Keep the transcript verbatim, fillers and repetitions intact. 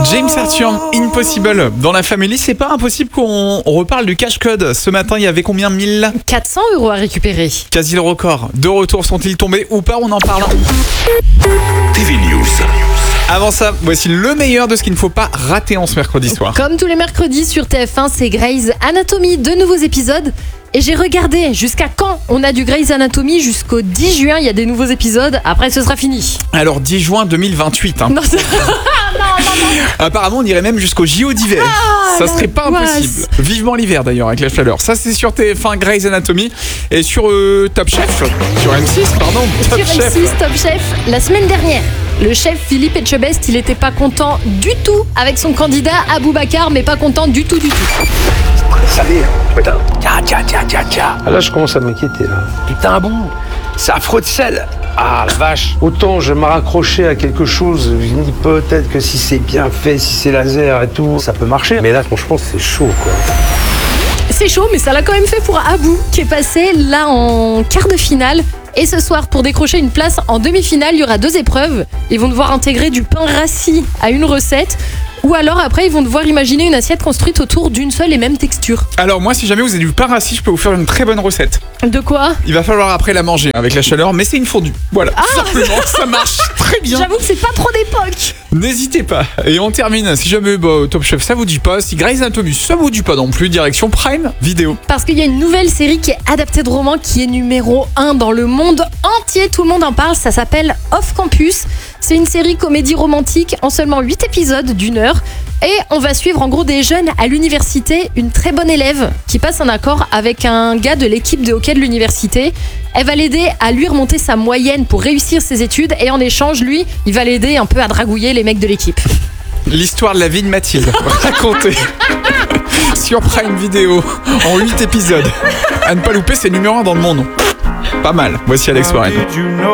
James Arthur, Impossible. Dans la famille, c'est pas impossible qu'on reparle du cash code. Ce matin, il y avait combien? Mille quatre cents euros à récupérer. Quasi le record. De retour, sont-ils tombés ou pas? On en parle. T V News. Avant ça, voici le meilleur de ce qu'il ne faut pas rater en ce mercredi soir. Comme tous les mercredis sur T F un, c'est Grey's Anatomy, deux nouveaux épisodes. Et j'ai regardé jusqu'à quand on a du Grey's Anatomy, jusqu'au dix juin, il y a des nouveaux épisodes, après ce sera fini. Alors dix juin deux mille vingt-huit. Hein. Non, ça... non, non, non. Apparemment, on irait même jusqu'au J O d'hiver. Ah, ça serait pas l'angoisse. impossible. Vivement l'hiver d'ailleurs avec la chaleur. Ça c'est sur T F un, Grey's Anatomy. Et sur euh, Top Chef, sur M six, pardon. Top Sur Chef. M six, Top Chef, la semaine dernière, le chef Philippe Etchebest, il était pas content du tout avec son candidat Aboubacar, mais pas content du tout, du tout. Salé, putain. Tiens, tiens, tiens, tiens, tiens. Ah là, je commence à m'inquiéter, là. Putain, bon. C'est affreux de sel. Ah, la vache. Autant je me raccrochais à quelque chose, je me dis peut-être que si c'est bien fait, si c'est laser et tout, ça peut marcher. Mais là, franchement, c'est chaud, quoi. C'est chaud, mais ça l'a quand même fait pour Abou, qui est passé là en quart de finale. Et ce soir, pour décrocher une place en demi-finale, il y aura deux épreuves. Ils vont devoir intégrer du pain rassis à une recette. Ou alors après, ils vont devoir imaginer une assiette construite autour d'une seule et même texture. Alors moi, si jamais vous avez du pain rassis, je peux vous faire une très bonne recette. De quoi? Il va falloir après la manger avec la chaleur, mais c'est une fondue. Voilà, tout simplement, ça marche très bien. J'avoue que c'est pas trop d'époque. N'hésitez pas. Et on termine. Si jamais bah, Top Chef ça vous dit pas, si Grey's Anatomy ça vous dit pas non plus, direction Prime Video. Parce qu'il y a une nouvelle série qui est adaptée de roman qui est numéro un dans le monde entier. Tout le monde en parle. Ça s'appelle Off Campus. C'est une série comédie romantique en seulement huit épisodes d'une heure. Et on va suivre en gros des jeunes à l'université, une très bonne élève qui passe un accord avec un gars de l'équipe de hockey de l'université. Elle va l'aider à lui remonter sa moyenne pour réussir ses études et en échange, lui, il va l'aider un peu à dragouiller les mecs de l'équipe. L'histoire de la vie de Mathilde, racontée sur Prime Video en huit épisodes. À ne pas louper, c'est numéro un dans le monde. Pas mal. Voici Alex Warren.